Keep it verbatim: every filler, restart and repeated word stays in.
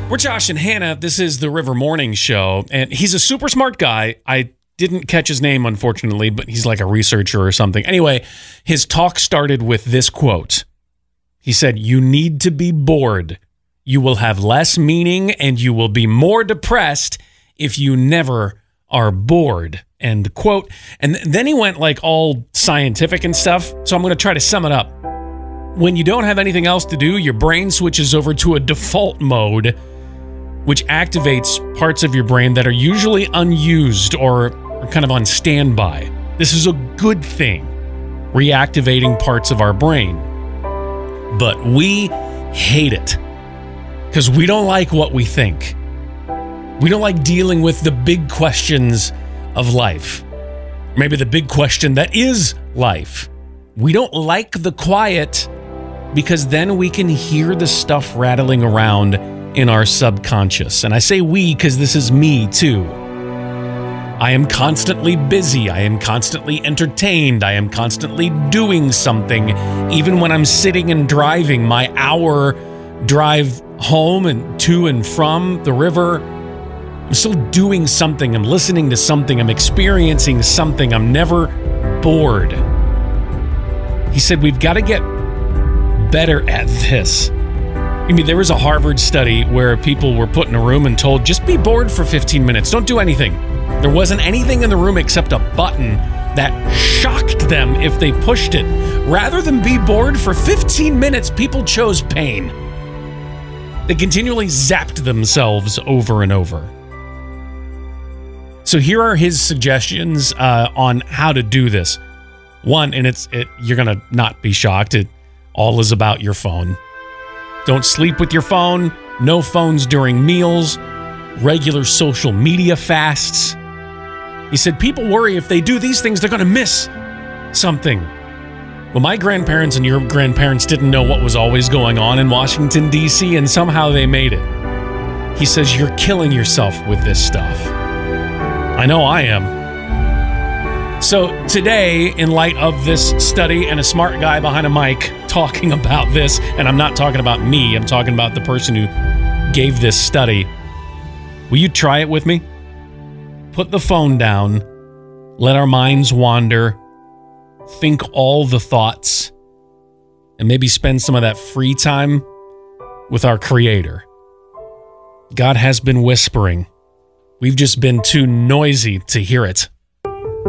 We're Josh and Hannah. This is the River Morning Show, and he's a super smart guy. I didn't catch his name, unfortunately, but he's like a researcher or something. Anyway, his talk started with this quote. He said, "You need to be bored. You will have less meaning, and you will be more depressed if you never are bored." End quote. And then he went like all scientific and stuff, so I'm going to try to sum it up. When you don't have anything else to do, your brain switches over to a default mode, which activates parts of your brain that are usually unused or kind of on standby. This is a good thing, reactivating parts of our brain. But we hate it because we don't like what we think. We don't like dealing with the big questions of life. Maybe the big question that is life. We don't like the quiet because then we can hear the stuff rattling around in our subconscious. And I say we because this is me too. I am constantly busy. I am constantly entertained. I am constantly doing something. Even when I'm sitting and driving my hour drive home and to and from the river, I'm still doing something. I'm listening to something. I'm experiencing something. I'm never bored. He said, we've got to get better at this. I mean, there was a Harvard study where people were put in a room and told, just be bored for fifteen minutes. Don't do anything. There wasn't anything in the room except a button that shocked them if they pushed it. Rather than be bored for fifteen minutes, people chose pain. They continually zapped themselves over and over. So here are his suggestions uh, on how to do this. One, and it's it, you're going to not be shocked. It all is about your phone. Don't sleep with your phone. No phones during meals. Regular social media fasts. He said people worry if they do these things, they're going to miss something. Well, my grandparents and your grandparents didn't know what was always going on in Washington, D C, and somehow they made it. He says you're killing yourself with this stuff. I know I am. So today, in light of this study and a smart guy behind a mic talking about this, and I'm not talking about me, I'm talking about the person who gave this study, will you try it with me? Put the phone down, let our minds wander, think all the thoughts, and maybe spend some of that free time with our Creator. God has been whispering. We've just been too noisy to hear it.